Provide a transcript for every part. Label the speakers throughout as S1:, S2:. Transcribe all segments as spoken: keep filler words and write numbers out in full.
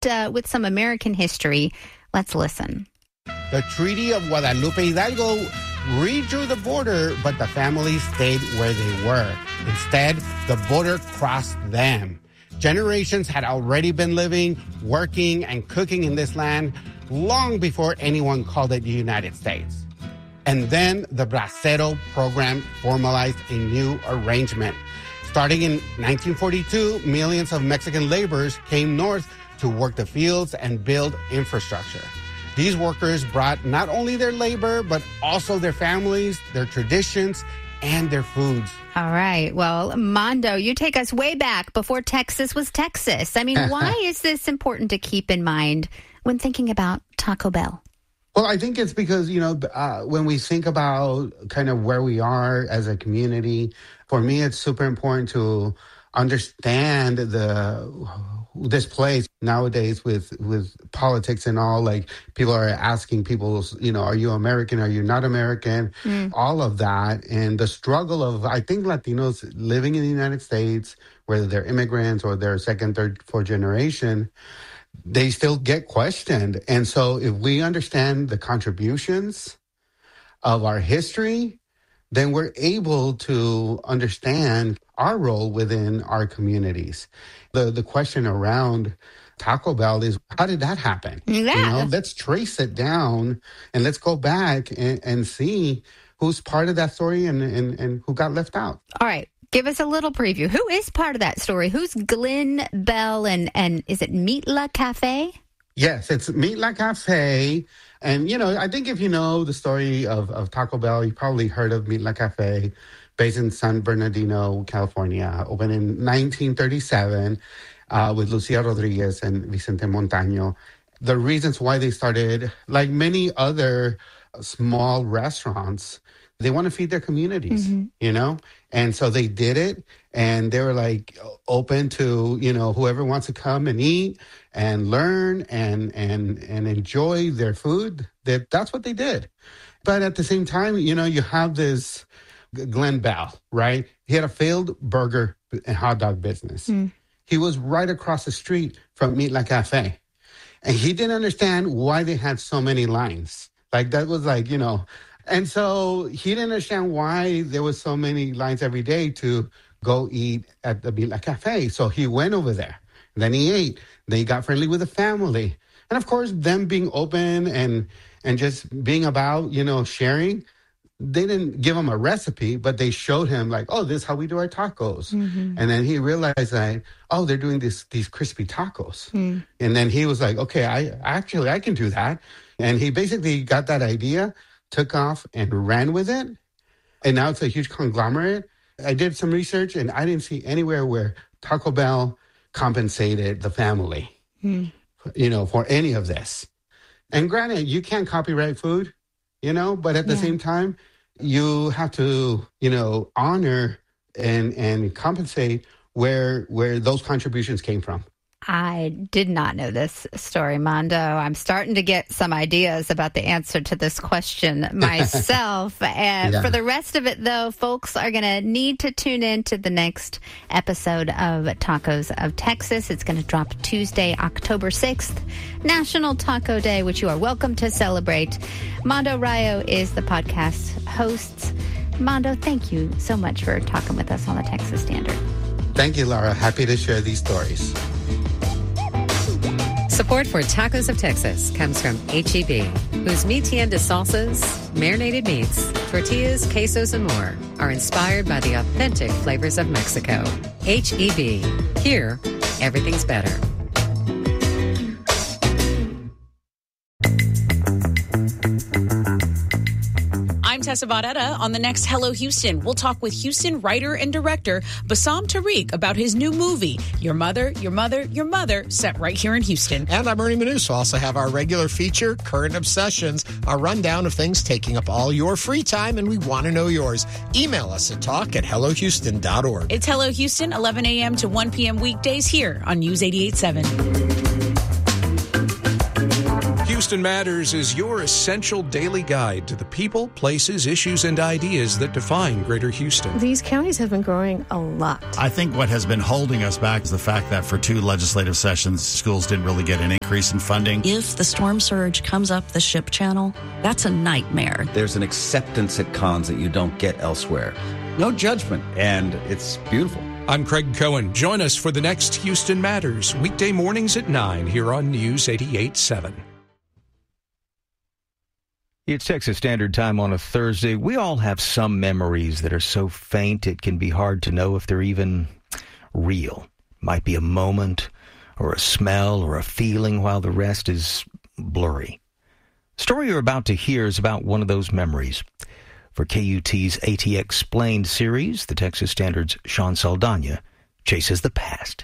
S1: uh, with some American history. Let's listen.
S2: The Treaty of Guadalupe Hidalgo redrew the border, but the families stayed where they were. Instead, the border crossed them. Generations had already been living, working, and cooking in this land long before anyone called it the United States. And then the Bracero program formalized a new arrangement. Starting in nineteen forty-two, millions of Mexican laborers came north to work the fields and build infrastructure. These workers brought not only their labor, but also their families, their traditions, and their foods.
S1: All right. Well, Mondo, you take us way back before Texas was Texas. I mean, why is this important to keep in mind when thinking about Taco Bell?
S2: Well, I think it's because, you know, uh, when we think about kind of where we are as a community, for me, it's super important to understand the this place nowadays with with politics and all. Like, people are asking people, you know, are you American? Are you not American? Mm. All of that. And the struggle of, I think, Latinos living in the United States, whether they're immigrants or they're second, third, fourth generation, they still get questioned. And so if we understand the contributions of our history, then we're able to understand our role within our communities. The the question around Taco Bell is, how did that happen?
S1: Yeah.
S2: You know, let's trace it down and let's go back and, and see who's part of that story and, and, and who got left out.
S1: All right. Give us a little preview. Who is part of that story? Who's Glenn Bell, and, and is it Mitla Cafe?
S2: Yes, it's Mitla Cafe. And, you know, I think if you know the story of, of Taco Bell, you probably heard of Mitla Cafe, based in San Bernardino, California, opened in nineteen thirty-seven uh, with Lucia Rodriguez and Vicente Montaño. The reasons why they started, like many other small restaurants, they want to feed their communities, mm-hmm. you know? And so they did it, and they were like open to, you know, whoever wants to come and eat and learn and and and enjoy their food. That that's what they did. But at the same time, you know, you have this Glenn Bell, right? He had a failed burger and hot dog business. Mm. He was right across the street from Mitla Cafe. And he didn't understand why they had so many lines. Like, that was like, you know... And so he didn't understand why there was so many lines every day to go eat at the Mitla Cafe. So he went over there. Then he ate. Then he got friendly with the family. And of course, them being open and and just being about, you know, sharing, they didn't give him a recipe, but they showed him like, oh, this is how we do our tacos. Mm-hmm. And then he realized that, oh, they're doing this these crispy tacos. Mm. And then he was like, okay, I actually, I can do that. And he basically got that idea, took off and ran with it. And now it's a huge conglomerate. I did some research and I didn't see anywhere where Taco Bell compensated the family, mm. you know, for any of this. And granted, you can't copyright food, you know, but at the yeah. same time, you have to, you know, honor and and compensate where where those contributions came from.
S1: I did not know this story, Mondo. I'm starting to get some ideas about the answer to this question myself. And yeah. for the rest of it, though, folks are going to need to tune in to the next episode of Tacos of Texas. It's going to drop Tuesday, October sixth, National Taco Day, which you are welcome to celebrate. Mondo Rayo is the podcast host. Mondo, thank you so much for talking with us on the Texas Standard.
S2: Thank you, Laura. Happy to share these stories.
S3: Support for Tacos of Texas comes from H E B, whose Mi Tienda salsas, marinated meats, tortillas, quesos, and more are inspired by the authentic flavors of Mexico. H E B. Here, everything's better.
S4: I'm Tessa Barrera. On the next Hello Houston, we'll talk with Houston writer and director Bassam Tariq about his new movie, Your Mother, Your Mother, Your Mother, set right here in Houston.
S5: And I'm Ernie Manus. We'll also have our regular feature, Current Obsessions, a rundown of things taking up all your free time, and we want to know yours. Email us at talk at hello houston dot org.
S4: It's Hello Houston, eleven a.m. to one p.m. weekdays here on News eighty-eight point seven.
S6: Houston Matters is your essential daily guide to the people, places, issues, and ideas that define Greater Houston.
S7: These counties have been growing a lot.
S8: I think what has been holding us back is the fact that for two legislative sessions, schools didn't really get an increase in funding.
S9: If the storm surge comes up the ship channel, that's a nightmare.
S10: There's an acceptance at cons that you don't get elsewhere. No judgment, and it's beautiful.
S6: I'm Craig Cohen. Join us for the next Houston Matters, weekday mornings at nine here on News eighty-eight point seven.
S11: It's Texas Standard Time on a Thursday. We all have some memories that are so faint it can be hard to know if they're even real. Might be a moment or a smell or a feeling, while the rest is blurry. The story you're about to hear is about one of those memories. For K U T's AT Explained series, the Texas Standard's Sean Saldana chases the past.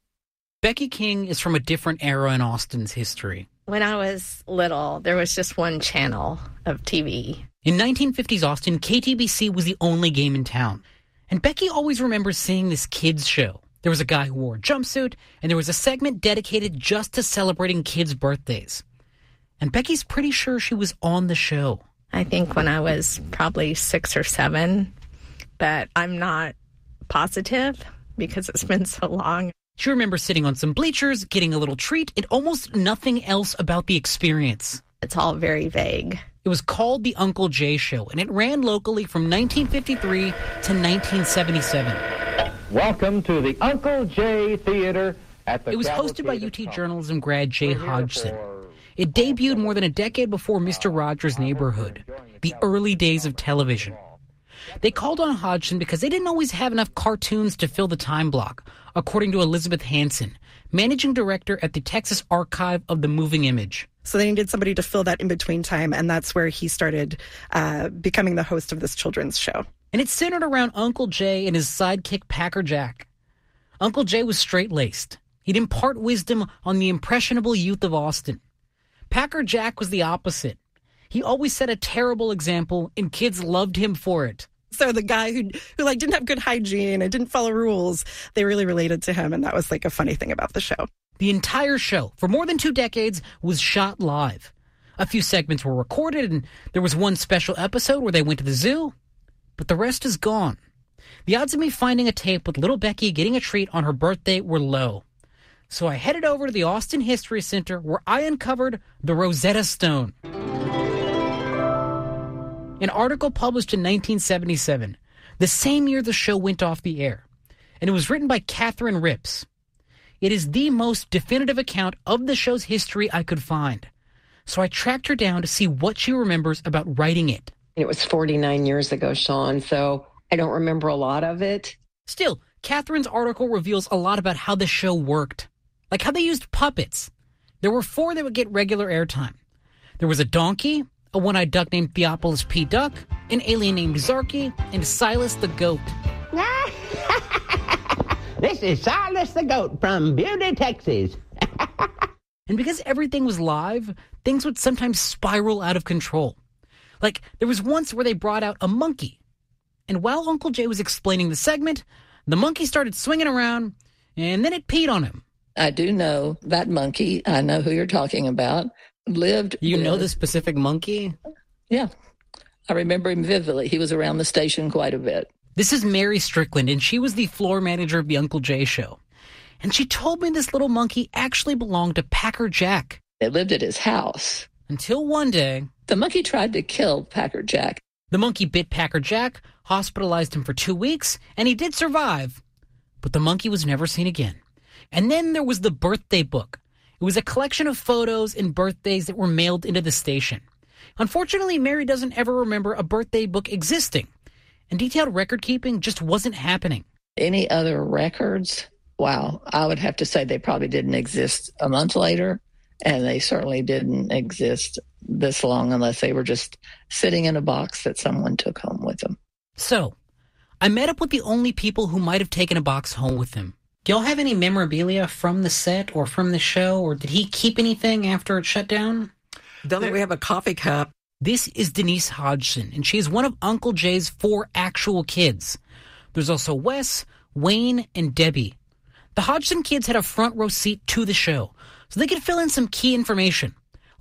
S12: Becky King is from a different era in Austin's history.
S7: When I was little, there was just one channel of T V.
S12: In nineteen fifties Austin, K T B C was the only game in town. And Becky always remembers seeing this kids show. There was a guy who wore a jumpsuit, and there was a segment dedicated just to celebrating kids' birthdays. And Becky's pretty sure she was on the show.
S7: I think when I was probably six or seven, but I'm not positive because it's been so long.
S12: She remembers sitting on some bleachers, getting a little treat, and almost nothing else about the experience.
S7: It's all very vague.
S12: It was called The Uncle Jay Show, and it ran locally from nineteen fifty-three to nineteen seventy-seven.
S13: Welcome to the Uncle Jay Theater at the
S12: It was hosted by U T journalism grad Jay Hodgson. It debuted more than a decade before Mister Rogers' Neighborhood, the early days of television. They called on Hodgson because they didn't always have enough cartoons to fill the time block, according to Elizabeth Hansen, managing director at the Texas Archive of the Moving Image.
S14: So they needed somebody to fill that in-between time, and that's where he started uh, becoming the host of this children's show.
S12: And it's centered around Uncle Jay and his sidekick Packer Jack. Uncle Jay was straight-laced. He'd impart wisdom on the impressionable youth of Austin. Packer Jack was the opposite. He always set a terrible example, and kids loved him for it.
S14: So the guy who, who like didn't have good hygiene and didn't follow rules, they really related to him, and that was like a funny thing about the show.
S12: The entire show, for more than two decades, was shot live. A few segments were recorded, and there was one special episode where they went to the zoo, but the rest is gone. The odds of me finding a tape with little Becky getting a treat on her birthday were low. So I headed over to the Austin History Center, where I uncovered the Rosetta Stone. An article published in nineteen seventy-seven, the same year the show went off the air, and it was written by Catherine Rips. It is the most definitive account of the show's history I could find. So I tracked her down to see what she remembers about writing it.
S15: It was forty-nine years ago, Sean, so I don't remember a lot of it.
S12: Still, Catherine's article reveals a lot about how the show worked. Like how they used puppets. There were four that would get regular airtime. There was a donkey, a one-eyed duck named Theophilus P. Duck, an alien named Zarky, and Silas the Goat.
S16: This is Silas the Goat from Beauty, Texas.
S12: And because everything was live, things would sometimes spiral out of control. Like, there was once where they brought out a monkey. And while Uncle Jay was explaining the segment, the monkey started swinging around, and then it peed on him.
S17: I do know that monkey. I know who you're talking about. Lived.
S12: You
S17: with,
S12: know the specific monkey?
S17: Yeah. I remember him vividly. He was around the station quite a bit.
S12: This is Mary Strickland, and she was the floor manager of the Uncle Jay Show. And she told me this little monkey actually belonged to Packer Jack.
S17: They lived at his house.
S12: Until one day,
S17: the monkey tried to kill Packer Jack.
S12: The monkey bit Packer Jack, hospitalized him for two weeks, and he did survive. But the monkey was never seen again. And then there was the birthday book. It was a collection of photos and birthdays that were mailed into the station. Unfortunately, Mary doesn't ever remember a birthday book existing, and detailed record keeping just wasn't happening.
S17: Any other records? Wow, I would have to say they probably didn't exist a month later, and they certainly didn't exist this long unless they were just sitting in a box that someone took home with them.
S12: So, I met up with the only people who might have taken a box home with them. Do y'all have any memorabilia from the set or from the show, or did he keep anything after it shut down?
S14: Don't think we have a coffee cup.
S12: This is Denise Hodgson, and she is one of Uncle Jay's four actual kids. There's also Wes, Wayne, and Debbie. The Hodgson kids had a front row seat to the show, so they could fill in some key information,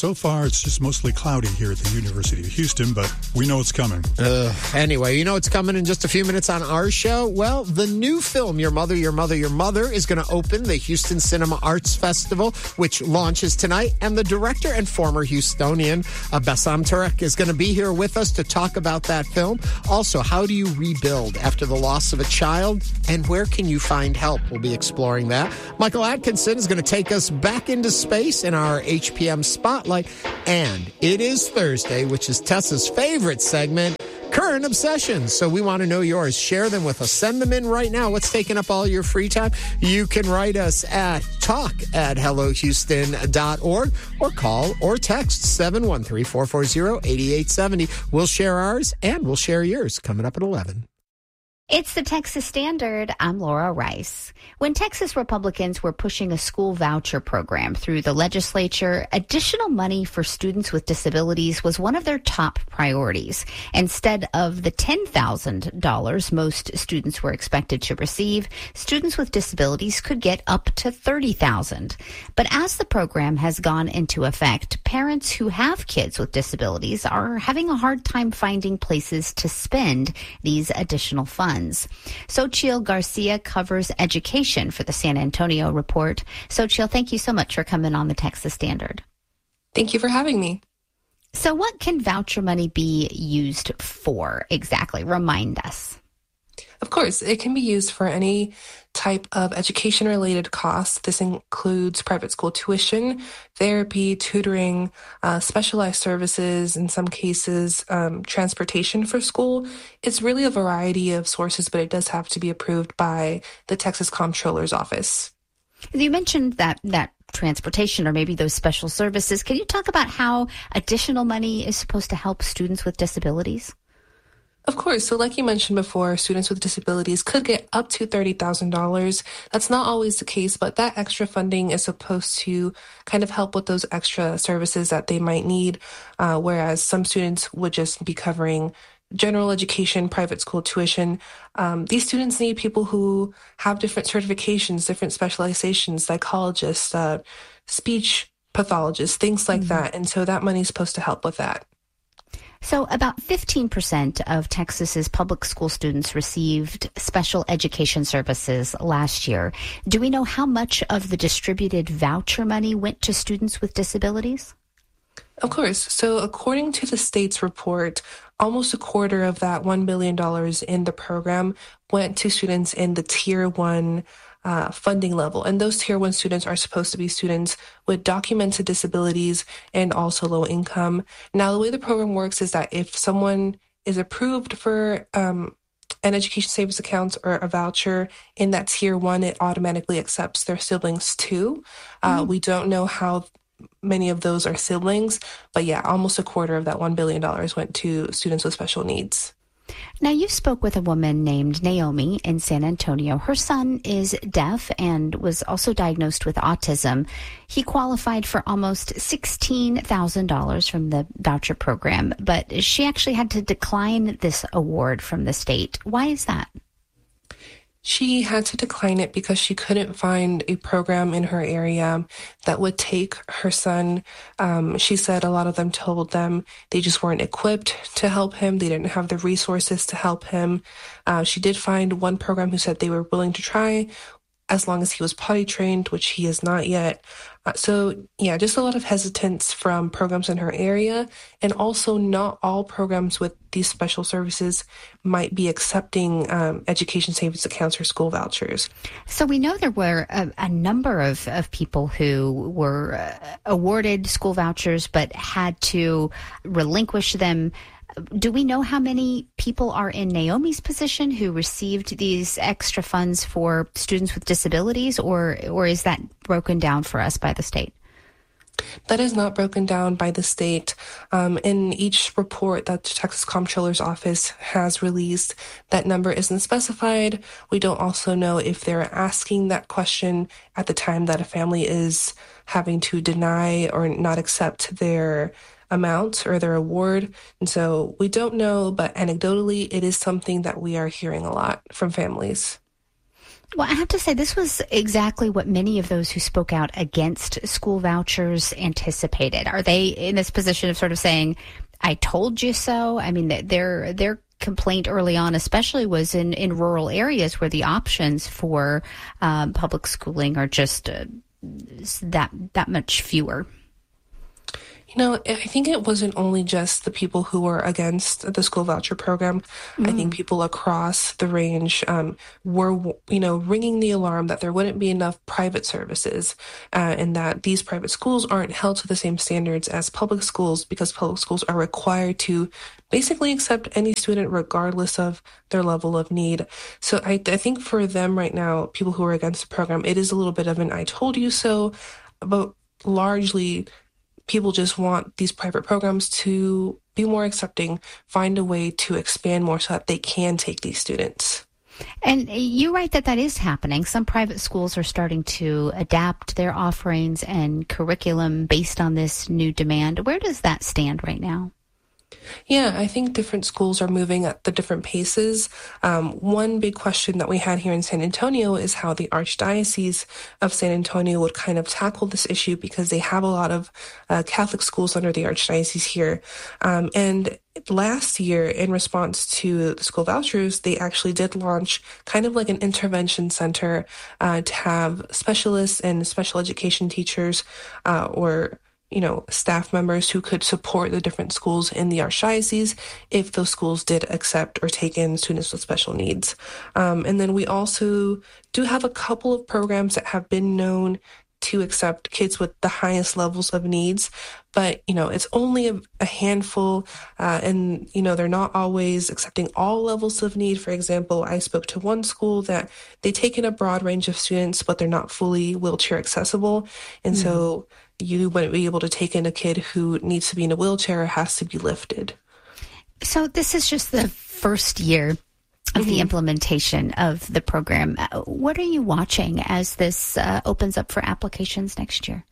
S18: So far, it's just mostly cloudy here at the University of Houston, but we know it's coming.
S5: Uh, anyway, you know it's coming in just a few minutes on our show? Well, the new film, Your Mother, Your Mother, Your Mother, is going to open the Houston Cinema Arts Festival, which launches tonight. And the director and former Houstonian, uh, Bassam Tarek, is going to be here with us to talk about that film. Also, how do you rebuild after the loss of a child? And where can you find help? We'll be exploring that. Michael Atkinson is going to take us back into space in our H P M Spotlight. And it is Thursday, which is Tessa's favorite segment, Current Obsessions. So we want to know yours. Share them with us. Send them in right now. What's taking up all your free time? You can write us at talk at hello houston dot org or call or text seven one three, four four zero, eight eight seven zero. We'll share ours and we'll share yours coming up at eleven.
S1: It's the Texas Standard. I'm Laura Rice. When Texas Republicans were pushing a school voucher program through the legislature, additional money for students with disabilities was one of their top priorities. Instead of the ten thousand dollars most students were expected to receive, students with disabilities could get up to thirty thousand dollars. But as the program has gone into effect, parents who have kids with disabilities are having a hard time finding places to spend these additional funds. Xochitl Garcia covers education for the San Antonio Report. Xochitl, thank you so much for coming on the Texas Standard.
S2: Thank you for having me.
S1: So what can voucher money be used for exactly? Remind us.
S2: Of course, it can be used for any type of education-related costs. This includes private school tuition, therapy, tutoring, uh, specialized services, in some cases, um, transportation for school. It's really a variety of sources, but it does have to be approved by the Texas Comptroller's Office.
S1: You mentioned that that transportation or maybe those special services. Can you talk about how additional money is supposed to help students with disabilities?
S2: Of course. So like you mentioned before, students with disabilities could get up to thirty thousand dollars. That's not always the case, but that extra funding is supposed to kind of help with those extra services that they might need, uh, whereas some students would just be covering general education, private school tuition. Um, these students need people who have different certifications, different specializations, psychologists, uh, speech pathologists, things like mm-hmm. that. And so that money is supposed to help with that.
S1: So about fifteen percent of Texas's public school students received special education services last year. Do we know how much of the distributed voucher money went to students with disabilities?
S2: Of course. So according to the state's report, almost a quarter of that one billion dollars in the program went to students in the Tier one Uh, funding level. And those Tier one students are supposed to be students with documented disabilities and also low income. Now, the way the program works is that if someone is approved for um, an education savings account or a voucher in that Tier one, it automatically accepts their siblings too. Uh, mm-hmm. We don't know how many of those are siblings, but yeah, almost a quarter of that one billion dollars went to students with special needs.
S1: Now, you spoke with a woman named Naomi in San Antonio. Her son is deaf and was also diagnosed with autism. He qualified for almost sixteen thousand dollars from the voucher program, but she actually had to decline this award from the state. Why is that?
S2: She had to decline it because she couldn't find a program in her area that would take her son. Um, she said a lot of them told them they just weren't equipped to help him. They didn't have the resources to help him. Uh, she did find one program who said they were willing to try as long as he was potty trained, which he is not yet. Uh, so, yeah, just a lot of hesitance from programs in her area. And also not all programs with these special services might be accepting um, education savings accounts or school vouchers.
S1: So we know there were a, a number of, of people who were uh, awarded school vouchers but had to relinquish them. Do we know how many people are in Naomi's position who received these extra funds for students with disabilities, or or is that broken down for us by the state?
S2: That is not broken down by the state. Um, in each report that the Texas Comptroller's Office has released, that number isn't specified. We don't also know if they're asking that question at the time that a family is having to deny or not accept their amount or their award. And so we don't know, but anecdotally, it is something that we are hearing a lot from families.
S1: Well, I have to say, this was exactly what many of those who spoke out against school vouchers anticipated. Are they in this position of sort of saying, I told you so? I mean, their their complaint early on especially was in, in rural areas where the options for um, public schooling are just uh, that that much fewer.
S2: You know, I think it wasn't only just the people who were against the school voucher program. Mm. I think people across the range um, were, you know, ringing the alarm that there wouldn't be enough private services uh, and that these private schools aren't held to the same standards as public schools because public schools are required to basically accept any student regardless of their level of need. So I, I think for them right now, people who are against the program, it is a little bit of an I told you so, but largely people just want these private programs to be more accepting, find a way to expand more so that they can take these students.
S1: And you're right that that is happening. Some private schools are starting to adapt their offerings and curriculum based on this new demand. Where does that stand right now?
S2: Yeah, I think different schools are moving at the different paces. Um, one big question that we had here in San Antonio is how the Archdiocese of San Antonio would kind of tackle this issue because they have a lot of uh, Catholic schools under the Archdiocese here. Um, and last year, in response to the school vouchers, they actually did launch kind of like an intervention center uh, to have specialists and special education teachers uh, or you know, staff members who could support the different schools in the Archdiocese if those schools did accept or take in students with special needs. Um, and then we also do have a couple of programs that have been known to accept kids with the highest levels of needs, but, you know, it's only a, a handful, uh, and, you know, they're not always accepting all levels of need. For example, I spoke to one school that they take in a broad range of students, but they're not fully wheelchair accessible. And mm-hmm. so you wouldn't be able to take in a kid who needs to be in a wheelchair or has to be lifted.
S1: So this is just the first year of mm-hmm. the implementation of the program. What are you watching as this uh, opens up for applications next year?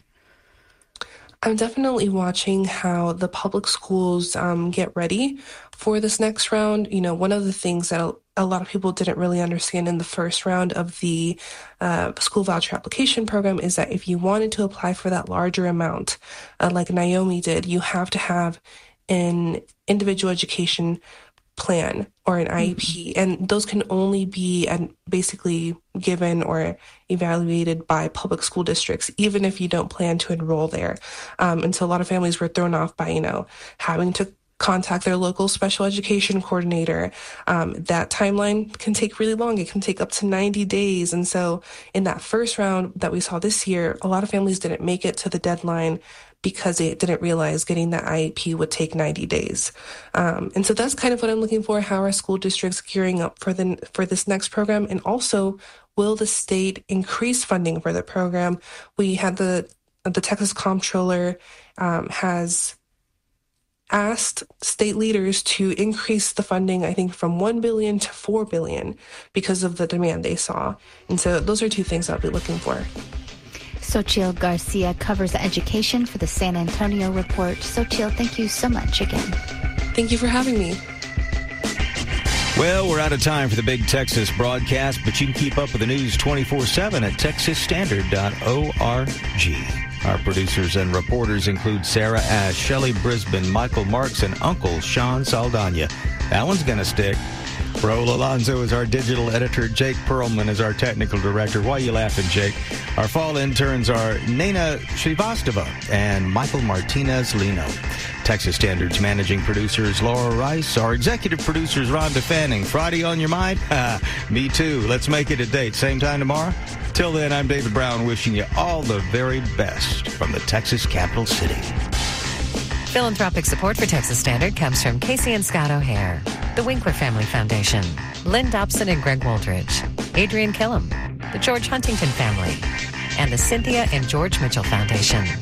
S2: I'm definitely watching how the public schools um, get ready for this next round. You know, one of the things that a, a lot of people didn't really understand in the first round of the uh, school voucher application program is that if you wanted to apply for that larger amount, uh, like Naomi did, you have to have an individual education plan or an I E P, and those can only be and basically given or evaluated by public school districts, even if you don't plan to enroll there. Um, and so a lot of families were thrown off by, you know, having to contact their local special education coordinator. Um, that timeline can take really long. It can take up to ninety days. And so in that first round that we saw this year, a lot of families didn't make it to the deadline because they didn't realize getting that I E P would take ninety days. Um, and so that's kind of what I'm looking for. How are school districts gearing up for the for this next program? And also, will the state increase funding for the program? We had the the Texas Comptroller um, has asked state leaders to increase the funding, I think, from one billion dollars to four billion dollars because of the demand they saw. And so those are two things I'll be looking for.
S1: Xochitl Garcia covers education for the San Antonio Report. Xochitl, thank you so much again.
S2: Thank you for having me.
S11: Well, we're out of time for the Big Texas broadcast, but you can keep up with the news twenty-four seven at texas standard dot org. Our producers and reporters include Sarah Ash, Shelley Brisbane, Michael Marks, and Uncle Sean Saldana. That one's going to stick. Raul Alonso is our digital editor. Jake Perlman is our technical director. Why are you laughing, Jake? Our fall interns are Nena Srivastava and Michael Martinez-Lino. Texas Standard's managing producer is Laura Rice. Our executive producer is Rhonda Fanning. Friday on your mind? Me too. Let's make it a date. Same time tomorrow? Till then, I'm David Brown wishing you all the very best from the Texas capital city.
S3: Philanthropic support for Texas Standard comes from Casey and Scott O'Hare, the Winkler Family Foundation, Lynn Dobson and Greg Waldridge, Adrian Killam, the George Huntington Family, and the Cynthia and George Mitchell Foundation.